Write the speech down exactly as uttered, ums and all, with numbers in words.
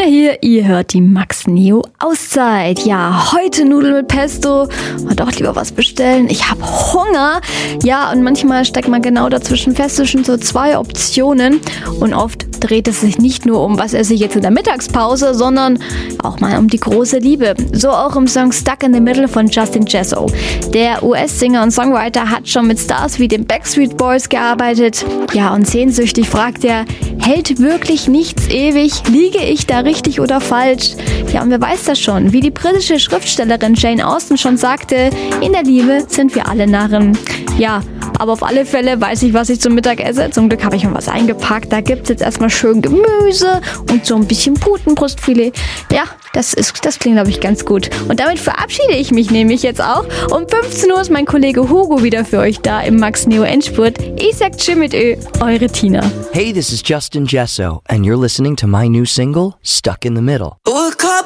hier, ihr hört die Max Neo Auszeit. Ja, heute Nudeln mit Pesto. Und doch lieber was bestellen. Ich habe Hunger. Ja, und manchmal steckt man genau dazwischen fest zwischen so zwei Optionen. Und oft dreht es sich nicht nur um, was esse ich jetzt in der Mittagspause, sondern auch mal um die große Liebe. So auch im Song Stuck in the Middle von Justin Jesso. Der U S-Singer und Songwriter hat schon mit Stars wie den Backstreet Boys gearbeitet. Ja, und sehnsüchtig fragt er, hält wirklich nichts ewig? Liege ich da richtig oder falsch? Ja, und wer weiß das schon? Wie die britische Schriftstellerin Jane Austen schon sagte, in der Liebe sind wir alle Narren. Ja, aber auf alle Fälle weiß ich, was ich zum Mittag esse. Zum Glück habe ich mir was eingepackt. Da gibt es jetzt erstmal schön Gemüse und so ein bisschen Putenbrustfilet. Ja, das ist, das klingt, glaube ich, ganz gut. Und damit verabschiede ich mich nämlich jetzt auch. Um fünfzehn Uhr ist mein Kollege Hugo wieder für euch da im Max Neo Endspurt. Ich sag Tschüss mit Ö, eure Tina. Hey, this is Justin Jesso, and you're listening to my new single, Stuck in the Middle. Woke up